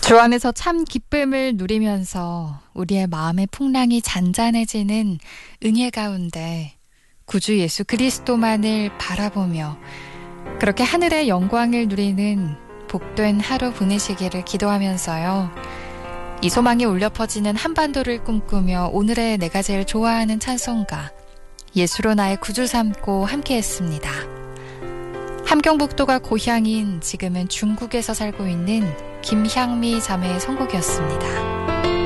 주 안에서 참 기쁨을 누리면서 우리의 마음의 풍랑이 잔잔해지는 은혜 가운데 구주 예수 그리스도만을 바라보며 그렇게 하늘의 영광을 누리는 복된 하루 보내시기를 기도하면서요. 이 소망이 울려 퍼지는 한반도를 꿈꾸며 오늘의 내가 제일 좋아하는 찬송가 예수로 나의 구주 삼고 함께했습니다. 함경북도가 고향인 지금은 중국에서 살고 있는 김향미 자매의 선곡이었습니다.